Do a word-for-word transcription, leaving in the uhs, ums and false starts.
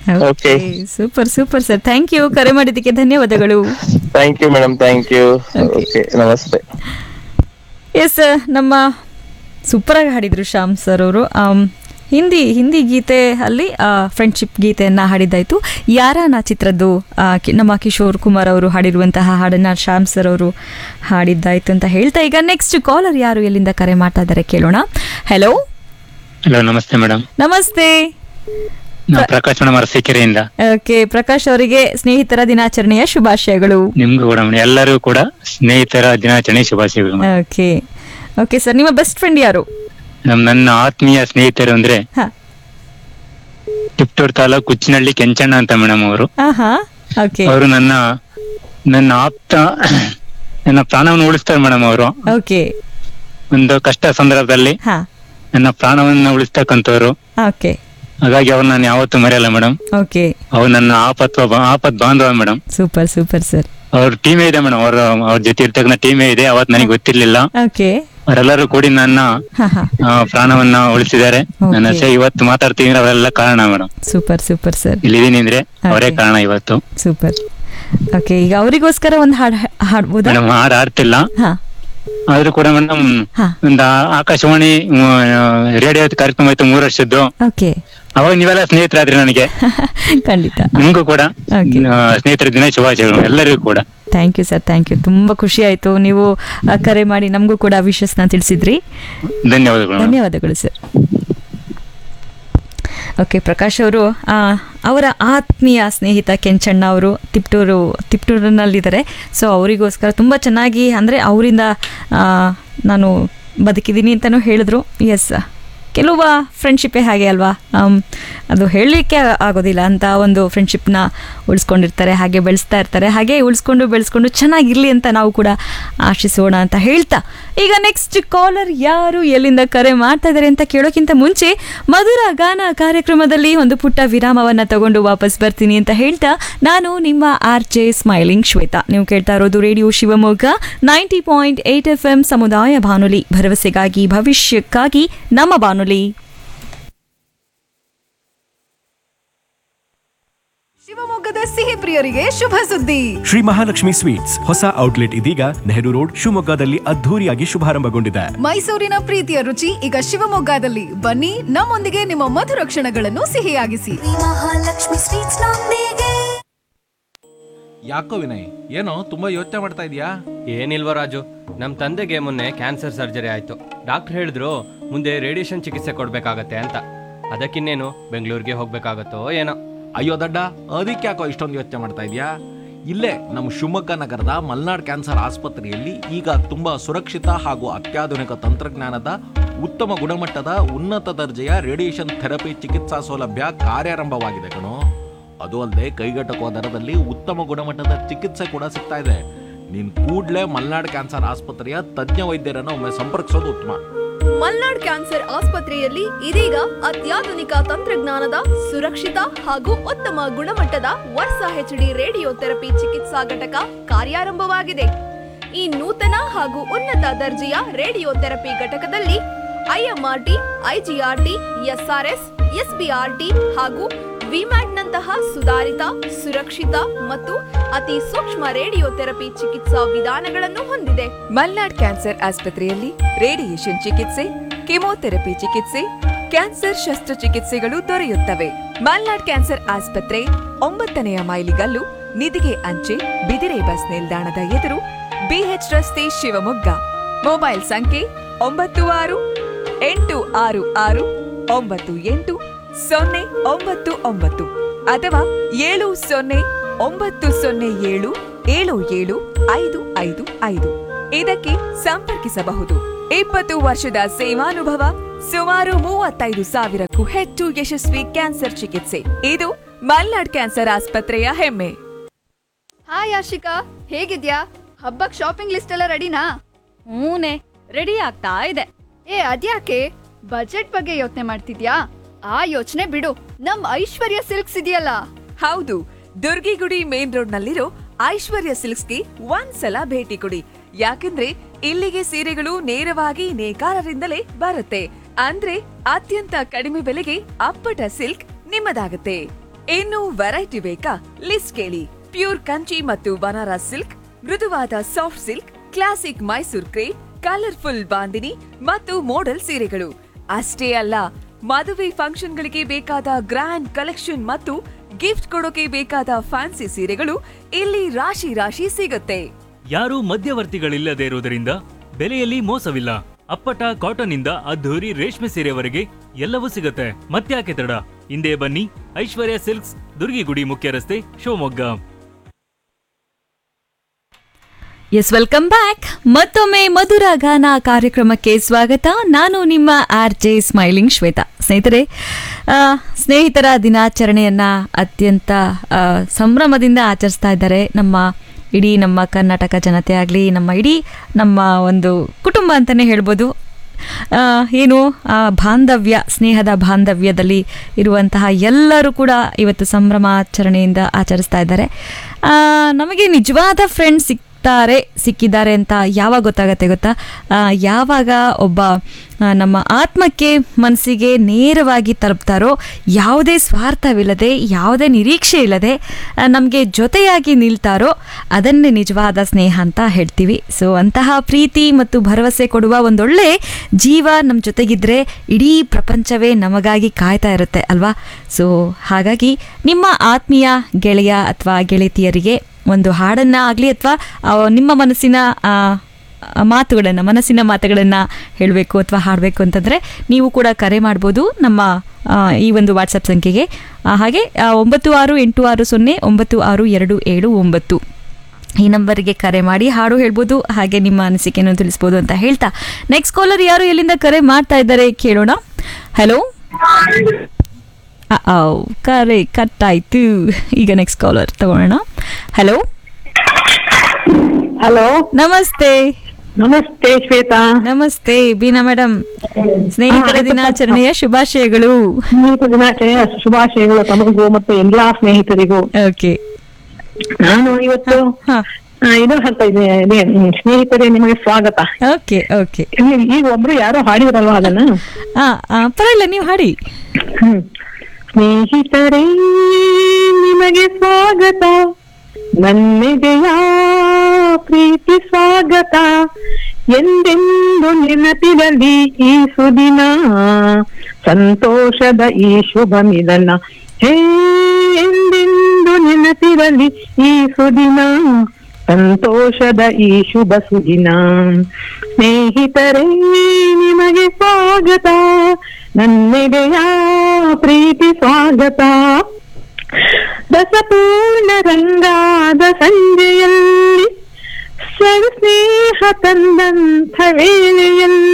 Okay, super super sir, thank you, ಕರೆ ಮಾಡಿದ್ದಕ್ಕೆ ಧನ್ಯವಾದಗಳು. Thank you madam, thank you. Okay, ನಮಸ್ತೆ. ಎಸ್, ನಮ್ಮ ಸೂಪರ್ ಆಗಿ ಹಾಡಿದ್ರು ಶ್ಯಾಮ್ ಸರ್ ಅವರು. ಹಿಂದಿ ಹಿಂದಿ ಗೀತೆ ಅಲ್ಲಿ ಫ್ರೆಂಡ್ಶಿಪ್ ಗೀತೆಯನ್ನು ಹಾಡಿದ್ದಾಯಿತು. ಯಾರಾನ ಚಿತ್ರದ್ದು ನಮ್ಮ ಕಿಶೋರ್ ಕುಮಾರ್ ಅವರು ಹಾಡಿರುವಂತಹ ಹಾಡನ್ನು ಶ್ಯಾಮ್ ಸರ್ ಅವರು ಹಾಡಿದ್ದಾಯಿತು ಅಂತ ಹೇಳ್ತಾ, ಈಗ ನೆಕ್ಸ್ಟ್ ಕಾಲರ್ ಯಾರು ಎಲ್ಲಿಂದ ಕರೆ ಮಾಡ್ತಾ ಇದ್ದಾರೆ ಕೇಳೋಣ. ಹಲೋ ಹಲೋ, ನಮಸ್ತೆ ಮೇಡಮ್. ನಮಸ್ತೆ, ಪ್ರಕಾಶ್ ಮೇಡಮ್ ಅರಸೀಕೆರೆಯಿಂದ. ಓಕೆ, ಪ್ರಕಾಶ್ ಅವರಿಗೆ ಸ್ನೇಹಿತರ ದಿನಾಚರಣೆಯ ಶುಭಾಶಯಗಳು. ನಿಮ್ಗೂ ಕೂಡ ಎಲ್ಲರಿಗೂ ಕೂಡ ಸ್ನೇಹಿತರ ದಿನಾಚರಣೆ ಶುಭಾಶಯಗಳು. ಓಕೆ ಓಕೆ ಸರ್, ನಿಮ್ಮ ಬೆಸ್ಟ್ ಫ್ರೆಂಡ್ ಯಾರು? ನಮ್ ನನ್ನ ಆತ್ಮೀಯ ಸ್ನೇಹಿತರು ಅಂದ್ರೆ ಟಿಪ್ಟೂರ್ ತಾಲೂಕು ಕುಚ್ಚಿನಹಳ್ಳಿ ಕೆಂಚಣ್ಣ ಅಂತ ಮೇಡಮ್ ಅವರು. ಅವರು ನನ್ನ ನನ್ನ ಆಪ್ತ, ನನ್ನ ಪ್ರಾಣವನ್ನು ಉಳಿಸ್ತಾರೆ ಮೇಡಮ್ ಅವರು. ಓಕೆ, ಒಂದು ಕಷ್ಟ ಸಂದರ್ಭದಲ್ಲಿ ನನ್ನ ಪ್ರಾಣವನ್ನ ಉಳಿಸ್ತಕ್ಕಂಥವ್ರು. ಓಕೆ, ಹಾಗಾಗಿ ಅವ್ರು ನಾನು ಯಾವತ್ತೂ ಮರೆಯಲ್ಲ ಮೇಡಮ್. ಓಕೆ, ಅವ್ರು ನನ್ನ ಆಪತ್ವ ಆಪತ್ ಬಾಂಧವ ಮೇಡಮ್. Super super sir. ಅವ್ರ ಟೀಮೇ ಇದೆ ಮೇಡಮ್, ಅವ್ರ ಅವ್ರ ಜೊತೆ ಇರ್ತಕ್ಕಂಥ ಟೀಮೇ ಇದೆ. ಅವತ್ ನನಗೆ ಗೊತ್ತಿರ್ಲಿಲ್ಲ. ಓಕೆ, ಅವರೆಲ್ಲರೂ ಕೂಡಿ ನನ್ನ ಪ್ರಾಣವನ್ನ ಉಳಿಸಿದ್ದಾರೆ. ನನ್ನ ಇವತ್ತು ಮಾತಾಡ್ತೀನಿ, ಅವರೆಲ್ಲ ಕಾರಣ ಮೇಡಮ್. Super super sir. ಇಲ್ಲಿದ್ದೀನಿ ಅಂದ್ರೆ ಅವರೇ ಕಾರಣ ಇವತ್ತು. ಸೂಪರ್. ಓಕೆ, ಈಗ ಅವರಿಗೋಸ್ಕರ ಒಂದು ಹಾಡು ಹಾಡ್ಬೋದಾ? ಮೇಡಮ್ ಹಾಡು ಆಡ್ತಿಲ್ಲ, ಆದ್ರೂ ಕೂಡ ಮೇಡಮ್ ಒಂದು ಆಕಾಶವಾಣಿ ರೇಡಿಯೋ ಕಾರ್ಯಕ್ರಮ ಆಯ್ತು ಮೂರು ವರ್ಷದ್ದು. ಓಕೆ, ಅವಾಗ ನೀವೆಲ್ಲ ಸ್ನೇಹಿತರಾದ್ರಿ ನನಗೆ. ಖಂಡಿತ ನಿಮ್ಗೂ ಕೂಡ ಸ್ನೇಹಿತರ ದಿನ ಶುಭಾಶಯಗಳು ಎಲ್ಲರಿಗೂ ಕೂಡ. Thank you sir, thank you. ತುಂಬಾ ಖುಷಿ ಆಯ್ತು ನೀವು ಕರೆ ಮಾಡಿ ನಮಗೂ ಕೂಡ ವಿಶಸ್ ನ ತಿಳಿಸಿದ್ರಿ. ಧನ್ಯವಾದಗಳು. ಧನ್ಯವಾದಗಳು ಸರ್. ಓಕೆ, ಪ್ರಕಾಶ್ ಅವರು ಅವರ ಆತ್ಮೀಯ ಸ್ನೇಹಿತ ಕೆಂಚಣ್ಣ ಅವರು ತಿಪ್ಟೂರು ತಿಪ್ಟೂರಿನಲ್ಲಿದ್ದಾರೆ. ಸೊ ಅವರಿಗೋಸ್ಕರ ತುಂಬ ಚೆನ್ನಾಗಿ, ಅಂದರೆ ಅವರಿಂದ ನಾನು ಬದುಕಿದ್ದೀನಿ ಅಂತಲೂ ಹೇಳಿದ್ರು. ಎಸ್, ಕೆಲವು ಫ್ರೆಂಡ್ಶಿಪ್ಪೇ ಹಾಗೆ ಅಲ್ವಾ, ಅದು ಹೇಳಲಿಕ್ಕೆ ಆಗೋದಿಲ್ಲ ಅಂತ ಒಂದು ಫ್ರೆಂಡ್ಶಿಪ್ನ ಉಳಿಸ್ಕೊಂಡಿರ್ತಾರೆ, ಹಾಗೆ ಬೆಳೆಸ್ತಾ ಇರ್ತಾರೆ. ಹಾಗೆ ಉಳಿಸ್ಕೊಂಡು ಬೆಳೆಸ್ಕೊಂಡು ಚೆನ್ನಾಗಿರಲಿ ಅಂತ ನಾವು ಕೂಡ ಆಶಿಸೋಣ ಅಂತ ಹೇಳ್ತಾ, ಈಗ ನೆಕ್ಸ್ಟ್ ಕಾಲರ್ ಯಾರು ಎಲ್ಲಿಂದ ಕರೆ ಮಾಡ್ತಾ ಇದ್ದಾರೆ ಅಂತ ಕೇಳೋಕ್ಕಿಂತ ಮುಂಚೆ ಮಧುರ ಗಾನ ಕಾರ್ಯಕ್ರಮದಲ್ಲಿ ಒಂದು ಪುಟ್ಟ ವಿರಾಮವನ್ನು ತಗೊಂಡು ವಾಪಸ್ ಬರ್ತೀನಿ ಅಂತ ಹೇಳ್ತಾ, ನಾನು ನಿಮ್ಮ ಆರ್ ಜೆ ಸ್ಮೈಲಿಂಗ್ ಶ್ವೇತಾ. ನೀವು ಕೇಳ್ತಾ ಇರೋದು radio Shivamogga ninety point eight F M ಸಮುದಾಯ ಬಾನುಲಿ, ಭರವಸೆಗಾಗಿ ಭವಿಷ್ಯಕ್ಕಾಗಿ ನಮ್ಮ ಬಾನುಲಿ. ಶಿವಮೊಗ್ಗದ ಸಿಹಿ ಪ್ರಿಯರಿಗೆ ಶುಭ ಸುದ್ದಿ. ಶ್ರೀ ಮಹಾಲಕ್ಷ್ಮಿ ಸ್ವೀಟ್ಸ್ ಹೊಸ ಔಟ್ಲೆಟ್ ಇದೀಗ ನೆಹರು ರೋಡ್ ಶಿವಮೊಗ್ಗದಲ್ಲಿ ಅದ್ಧೂರಿಯಾಗಿ ಶುಭಾರಂಭಗೊಂಡಿದೆ. ಮೈಸೂರಿನ ಪ್ರೀತಿಯ ರುಚಿ ಈಗ ಶಿವಮೊಗ್ಗದಲ್ಲಿ. ಬನ್ನಿ, ನಮ್ಮೊಂದಿಗೆ ನಿಮ್ಮ ಮಧುರ ಕ್ಷಣಗಳನ್ನು ಸಿಹಿಯಾಗಿಸಿ. ಮಹಾಲಕ್ಷ್ಮಿ ಸ್ವೀಟ್ಸ್ ನೊಂದಿಗೆ. ಯಾಕೋ ವಿನಯ್, ಏನೋ ತುಂಬಾ ಯೋಚನೆ ಮಾಡ್ತಾ ಇದೀಯಾ? ಏನಿಲ್ವ ರಾಜು, ನಮ್ ತಂದೆಗೆ ಮೊನ್ನೆ ಕ್ಯಾನ್ಸರ್ ಸರ್ಜರಿ ಆಯ್ತು. ಡಾಕ್ಟರ್ ಹೇಳಿದ್ರು ಮುಂದೆ ರೇಡಿಯೇಷನ್ ಚಿಕಿತ್ಸೆ ಕೊಡ್ಬೇಕಾಗತ್ತೆ ಅಂತ. ಅದಕ್ಕಿನ್ನೇನು ಬೆಂಗಳೂರಿಗೆ ಹೋಗ್ಬೇಕಾಗತ್ತೋ ಏನೋ. ಅಯ್ಯೋ ದಡ್ಡ, ಅದಕ್ಕೆ ಯಾಕೋ ಇಷ್ಟೊಂದು ಯೋಚನೆ ಮಾಡ್ತಾ ಇದೀಯಾ? ಇಲ್ಲೇ ನಮ್ಮ ಶಿವಮೊಗ್ಗ ನಗರದ ಮಲ್ನಾಡ್ ಕ್ಯಾನ್ಸರ್ ಆಸ್ಪತ್ರೆಯಲ್ಲಿ ಈಗ ತುಂಬಾ ಸುರಕ್ಷಿತ ಹಾಗೂ ಅತ್ಯಾಧುನಿಕ ತಂತ್ರಜ್ಞಾನದ ಉತ್ತಮ ಗುಣಮಟ್ಟದ ಉನ್ನತ ದರ್ಜೆಯ ರೇಡಿಯೇಷನ್ ಥೆರಪಿ ಚಿಕಿತ್ಸಾ ಸೌಲಭ್ಯ ಕಾರ್ಯಾರಂಭವಾಗಿದೆ ಕಣೋ. ಅದು ಅಲ್ಲದೆ ಕೈಗೆಟಕುವ ದರದಲ್ಲಿ ಉತ್ತಮ ಗುಣಮಟ್ಟದ ಚಿಕಿತ್ಸೆ ಕೂಡ ಸಿಗ್ತಾ ಇದೆ. ನೀನ್ ಕೂಡ್ಲೇ ಮಲ್ನಾಡ್ ಕ್ಯಾನ್ಸರ್ ಆಸ್ಪತ್ರೆಯ ತಜ್ಞ ವೈದ್ಯರನ್ನು ಒಮ್ಮೆ ಸಂಪರ್ಕಿಸೋದು ಉತ್ತಮ. ಮಲ್ನಾಡ್ ಕ್ಯಾನ್ಸರ್ ಆಸ್ಪತ್ರೆಯಲ್ಲಿ ಇದೀಗ ಅತ್ಯಾಧುನಿಕ ತಂತ್ರಜ್ಞಾನದ ಸುರಕ್ಷಿತ ಹಾಗೂ ಉತ್ತಮ ಗುಣಮಟ್ಟದ ವರ್ಸಾ ಹೆಚ್ಡಿ ರೇಡಿಯೋ ಥೆರಪಿ ಚಿಕಿತ್ಸಾ ಘಟಕ ಕಾರ್ಯಾರಂಭವಾಗಿದೆ. ಈ ನೂತನ ಹಾಗೂ ಉನ್ನತ ದರ್ಜೆಯ ರೇಡಿಯೋ ಥೆರಪಿ ಘಟಕದಲ್ಲಿ ಐಎಂಆರ್ಟಿ, ಐಜಿಆರ್ಟಿ, ಎಸ್ಆರ್ಎಸ್, ಎಸ್ಬಿಆರ್ಟಿ ಹಾಗೂ ವಿಮ್ಯಾಟ್ನಂತಹ ಸುಧಾರಿತ, ಸುರಕ್ಷಿತ ಮತ್ತು ಅತಿ ಸೂಕ್ಷ್ಮ ರೇಡಿಯೋ ಥೆರಪಿ ಚಿಕಿತ್ಸಾ ವಿಧಾನಗಳನ್ನು ಹೊಂದಿದೆ. ಮಲ್ನಾಡ್ ಕ್ಯಾನ್ಸರ್ ಆಸ್ಪತ್ರೆಯಲ್ಲಿ ರೇಡಿಯೇಷನ್ ಚಿಕಿತ್ಸೆ, ಕೆಮೊಥೆರಪಿ ಚಿಕಿತ್ಸೆ, ಕ್ಯಾನ್ಸರ್ ಶಸ್ತ್ರಚಿಕಿತ್ಸೆಗಳು ದೊರೆಯುತ್ತವೆ. ಮಲ್ನಾಡ್ ಕ್ಯಾನ್ಸರ್ ಆಸ್ಪತ್ರೆ ಒಂಬತ್ತನೆಯ ಮೈಲಿಗಲ್ಲು, ನಿಧಿಗೆ ಅಂಚೆ, ಬಿದಿರೆ ಬಸ್ ನಿಲ್ದಾಣದ ಎದುರು, ಬಿಎಚ್ ರಸ್ತೆ, ಶಿವಮೊಗ್ಗ. ಮೊಬೈಲ್ ಸಂಖ್ಯೆ ಒಂಬತ್ತು ಆರು ಎಂಟು ಆರು ಆರು ಒಂಬತ್ತು ಎಂಟು ಸೊನ್ನೆ ಒಂಬತ್ತು ಒಂಬತ್ತು ಅಥವಾ ಏಳು ಸೊನ್ನೆ ಒಂಬತ್ತು ಸೊನ್ನೆ ಏಳು ಏಳು ಏಳು ಐದು ಐದು ಐದು ಇದಕ್ಕೆ ಸಂಪರ್ಕಿಸಬಹುದು. ಇಪ್ಪತ್ತು ವರ್ಷದ ಸೇವಾನುಭವ, ಸುಮಾರು ಮೂವತ್ತೈದು ಸಾವಿರಕ್ಕೂ ಹೆಚ್ಚು ಯಶಸ್ವಿ ಕ್ಯಾನ್ಸರ್ ಚಿಕಿತ್ಸೆ. ಇದು ಮಲ್ನಾಡ್ ಕ್ಯಾನ್ಸರ್ ಆಸ್ಪತ್ರೆಯ ಹೆಮ್ಮೆ. ಹಾಯ್ ಆಶಿಕಾ, ಹೇಗಿದ್ಯಾ? ಹಬ್ಬಕ್ ಶಾಪಿಂಗ್ ಲಿಸ್ಟ್ ಎಲ್ಲ ರೆಡಿನಾ? ಹೂನೆ, ರೆಡಿ ಆಗ್ತಾ ಇದೆ. ಏ ಅದ್ಯಾಕೆ ಬಜೆಟ್ ಬಗ್ಗೆ ಯೋಚನೆ ಮಾಡ್ತಿದ್ಯಾ? ಆ ಯೋಚನೆ ಬಿಡು, ನಮ್ ಐಶ್ವರ್ಯ ಸಿಲ್ಕ್ಸ್ ಇದೆಯಲ್ಲ. ಹೌದು, ದುರ್ಗಿಗುಡಿ ಮೇನ್ ರೋಡ್ ನಲ್ಲಿರೋ ಐಶ್ವರ್ಯ ಸಿಲ್ಕ್ಸ್ಗೆ ಒಂದ್ಸಲ ಭೇಟಿ ಕೊಡಿ. ಯಾಕಂದ್ರೆ ಇಲ್ಲಿಗೆ ಸೀರೆಗಳು ನೇರವಾಗಿ ನೇಕಾರರಿಂದಲೇ ಬರುತ್ತೆ. ಅಂದ್ರೆ ಅತ್ಯಂತ ಕಡಿಮೆ ಬೆಲೆಗೆ ಅಪ್ಪಟ ಸಿಲ್ಕ್ ನಿಮ್ಮದಾಗುತ್ತೆ. ಇನ್ನು ವೆರೈಟಿ ಬೇಕಾ? ಲಿಸ್ಟ್ ಕೇಳಿ. ಪ್ಯೂರ್ ಕಂಚಿ ಮತ್ತು ಬನಾರಸ್ ಸಿಲ್ಕ್, ಮೃದುವಾದ soft silk, classic Mysore crepe, colourful bandhani ಮತ್ತು ಮೋಡಲ್ ಸೀರೆಗಳು. ಅಷ್ಟೇ ಅಲ್ಲ, ಮದುವೆ ಫಂಕ್ಷನ್ಗಳಿಗೆ ಬೇಕಾದ ಗ್ರ್ಯಾಂಡ್ ಕಲೆಕ್ಷನ್ ಮತ್ತು ಗಿಫ್ಟ್ ಕೊಡೋಕೆ ಬೇಕಾದ ಫ್ಯಾನ್ಸಿ ಸೀರೆಗಳು ಇಲ್ಲಿ ರಾಶಿ ರಾಶಿ ಸಿಗುತ್ತೆ. ಯಾರು ಮಧ್ಯವರ್ತಿಗಳಿಲ್ಲದೆ ಇರುವುದರಿಂದ ಬೆಲೆಯಲ್ಲಿ ಮೋಸವಿಲ್ಲ. ಅಪ್ಪಟ ಕಾಟನ್ ಇಂದ ಅದ್ಧೂರಿ ರೇಷ್ಮೆ ಸೀರೆವರೆಗೆ ಎಲ್ಲವೂ ಸಿಗುತ್ತೆ. ಮತ್ತ್ಯಾಕೆ ತಡ, ಹಿಂದೆ ಬನ್ನಿ. ಐಶ್ವರ್ಯ ಸಿಲ್ಕ್ಸ್, ದುರ್ಗಿಗುಡಿ ಮುಖ್ಯ ರಸ್ತೆ, ಶಿವಮೊಗ್ಗ. S, welcome back. ಮತ್ತೊಮ್ಮೆ ಮಧುರ ಗಾನ ಕಾರ್ಯಕ್ರಮಕ್ಕೆ ಸ್ವಾಗತ. ನಾನು ನಿಮ್ಮ ಆರ್ ಜೆ ಸ್ಮೈಲಿಂಗ್ ಶ್ವೇತಾ. ಸ್ನೇಹಿತರೆ, ಸ್ನೇಹಿತರ ದಿನಾಚರಣೆಯನ್ನ ಅತ್ಯಂತ ಸಂಭ್ರಮದಿಂದ ಆಚರಿಸ್ತಾ ಇದ್ದಾರೆ ನಮ್ಮ ಇಡೀ ನಮ್ಮ ಕರ್ನಾಟಕ ಜನತೆ ಆಗಲಿ, ನಮ್ಮ ಇಡೀ ನಮ್ಮ ಒಂದು ಕುಟುಂಬ ಅಂತಲೇ ಹೇಳ್ಬೋದು. ಏನು ಬಾಂಧವ್ಯ, ಸ್ನೇಹದ ಬಾಂಧವ್ಯದಲ್ಲಿ ಇರುವಂತಹ ಎಲ್ಲರೂ ಕೂಡ ಇವತ್ತು ಸಂಭ್ರಮಾಚರಣೆಯಿಂದ ಆಚರಿಸ್ತಾ ಇದ್ದಾರೆ. ನಮಗೆ ನಿಜವಾದ ಫ್ರೆಂಡ್ಸ್ ಸಿಕ್ ಸಿಕ್ಕಿದ್ದಾರೆ ಅಂತ ಯಾವಾಗ ಗೊತ್ತಾಗತ್ತೆ ಗೊತ್ತಾ? ಯಾವಾಗ ಒಬ್ಬ ನಮ್ಮ ಆತ್ಮಕ್ಕೆ, ಮನಸ್ಸಿಗೆ ನೇರವಾಗಿ ತಲುಪ್ತಾರೋ, ಯಾವುದೇ ಸ್ವಾರ್ಥವಿಲ್ಲದೆ, ಯಾವುದೇ ನಿರೀಕ್ಷೆ ಇಲ್ಲದೆ ನಮಗೆ ಜೊತೆಯಾಗಿ ನಿಲ್ತಾರೋ, ಅದನ್ನೇ ನಿಜವಾದ ಸ್ನೇಹ ಅಂತ ಹೇಳ್ತೀವಿ. ಸೊ ಅಂತಹ ಪ್ರೀತಿ ಮತ್ತು ಭರವಸೆ ಕೊಡುವ ಒಂದೊಳ್ಳೆ ಜೀವ ನಮ್ಮ ಜೊತೆಗಿದ್ರೆ ಇಡೀ ಪ್ರಪಂಚವೇ ನಮಗಾಗಿ ಕಾಯ್ತಾ ಇರುತ್ತೆ ಅಲ್ವಾ? ಸೊ ಹಾಗಾಗಿ ನಿಮ್ಮ ಆತ್ಮೀಯ ಗೆಳೆಯ ಅಥವಾ ಗೆಳತಿಯರಿಗೆ ಒಂದು ಹಾಡನ್ನು ಆಗಲಿ ಅಥವಾ ನಿಮ್ಮ ಮನಸ್ಸಿನ ಮಾತುಗಳನ್ನು ಮನಸ್ಸಿನ ಮಾತುಗಳನ್ನು ಹೇಳಬೇಕು ಅಥವಾ ಹಾಡಬೇಕು ಅಂತಂದರೆ ನೀವು ಕೂಡ ಕರೆ ಮಾಡ್ಬೋದು ನಮ್ಮ ಈ ಒಂದು ವಾಟ್ಸಪ್ ಸಂಖ್ಯೆಗೆ. ಹಾಗೆ ಒಂಬತ್ತು ಆರು ಎಂಟು ಆರು ಸೊನ್ನೆ ಒಂಬತ್ತು ಆರು ಎರಡು ಏಳು ಒಂಬತ್ತು ಈ ನಂಬರ್ಗೆ ಕರೆ ಮಾಡಿ ಹಾಡು ಹೇಳ್ಬೋದು, ಹಾಗೆ ನಿಮ್ಮ ಅನಿಸಿಕೆಯನ್ನು ತಿಳಿಸ್ಬೋದು ಅಂತ ಹೇಳ್ತಾ, ನೆಕ್ಸ್ಟ್ ಕಾಲರ್ ಯಾರು ಎಲ್ಲಿಂದ ಕರೆ ಮಾಡ್ತಾ ಇದ್ದಾರೆ ಕೇಳೋಣ. ಹಲೋ, ಕರೆ ಕಟ್ ಆಯ್ತು. ಈಗ ನೆಕ್ಸ್ಟ್ ಕಾಲರ್ ತಗೊಳ್ಳೋಣ. ಹಲೋ ಹಲೋ, ನಮಸ್ತೆ. ನಮಸ್ತೆ ಶ್ವೇತಾ. ನಮಸ್ತೆ ಬೀನಾ ಮೇಡಮ್. ಸ್ನೇಹಿತರ ದಿನಾಚರಣೆಯ ಶುಭಾಶಯಗಳು. ಸ್ನೇಹಿತರ ದಿನಾಚರಣೆಯ ಶುಭಾಶಯಗಳು ತಮಗೂ ಮತ್ತು ಎಲ್ಲಾ ಸ್ನೇಹಿತರಿಗೂ. ಓಕೆ, ನಾನು ಇವತ್ತು ಇದು ಹೇಳ್ತಾ ಇದ್ದೇನೆ, ಸ್ನೇಹಿತರೇ ನಿಮಗೆ ಸ್ವಾಗತ. Okay okay. ಈಗ ಒಬ್ರು ಯಾರೋ ಹಾಡಿದ್ರಲ್ವಾ ಅದನ್ನ? ಪರವಾಗಿಲ್ಲ, ನೀವು ಹಾಡಿ. ಹ್ಮ್. ಸ್ನೇಹಿತರೇ ನಿಮಗೆ ಸ್ವಾಗತ, ನನ್ನೆದೆಯ ಪ್ರೀತಿ ಸ್ವಾಗತ, ಎಂದೆಂದು ನೆನಪಿರಲಿ ಈ ಸುದಿನ, ಸಂತೋಷದ ಈ ಶುಭ ಮಿಲನ. ಹೇ, ಎಂದೆಂದು ನೆನಪಿರಲಿ ಈ ಸುದಿನ, ಸಂತೋಷದ ಈ ಶುಭ ಸುದಿನ. ಸ್ನೇಹಿತರೇ ನಿಮಗೆ ಸ್ವಾಗತ, ನನ್ನೆದೆಯ ಪ್ರೀತಿ ಸ್ವಾಗತ. ರಸಪೂರ್ಣ ರಂಗಾದ ಸಂಜೆಯಲ್ಲಿ ಸ್ನೇಹ ತಂದಂಥ ವೇಳೆಯಲ್ಲಿ